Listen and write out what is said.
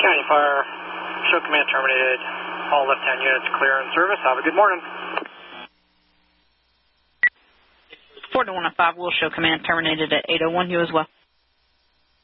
County Fire, show command terminated. All left-hand units clear in service. Have a good morning. 4105 will show command terminated at 801. You as well.